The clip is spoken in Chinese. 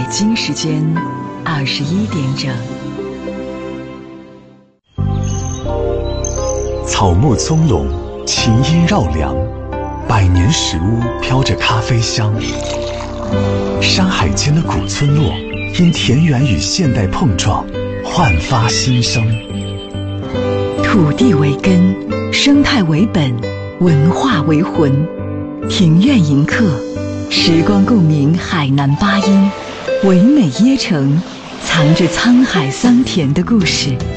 京时间21点整。 草木葱茏，琴音绕梁，百年石屋飘着咖啡香。山海间的古村落，因田园与现代碰撞，焕发新生。 土地为根，生态为本，文化为魂。庭院迎客，时光共鸣海南八音，唯美椰城，藏着沧海桑田的故事。